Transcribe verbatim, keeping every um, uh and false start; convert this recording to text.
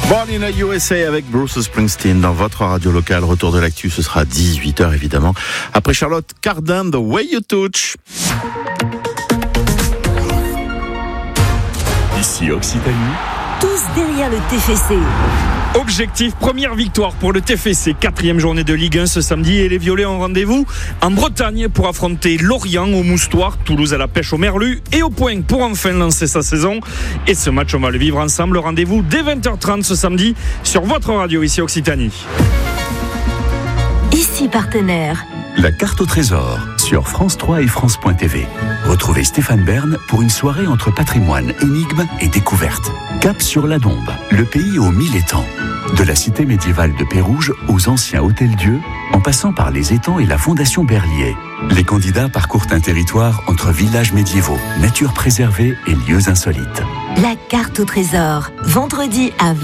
Born in the U S A avec Bruce Springsteen dans votre radio locale. Retour de l'actu, ce sera dix-huit heures évidemment. Après Charlotte Cardin, The Way You Touch. Ici Occitanie. Tous derrière le T F C. Objectif, première victoire pour le T F C, quatrième journée de Ligue un ce samedi et les Violets ont rendez-vous en Bretagne pour affronter Lorient au Moustoir, Toulouse à la pêche au Merlu et au Point pour enfin lancer sa saison. Et ce match, on va le vivre ensemble. Rendez-vous dès vingt heures trente ce samedi sur votre radio ici Occitanie. Ici partenaire. La carte au trésor sur France trois et France point T V. Retrouvez Stéphane Bern pour une soirée entre patrimoine, énigmes et découvertes. Cap sur la Dombe, le pays aux mille étangs. De la cité médiévale de Pérouge aux anciens hôtels-dieux, en passant par les étangs et la fondation Berlier. Les candidats parcourent un territoire entre villages médiévaux, nature préservée et lieux insolites. La carte au trésor, vendredi à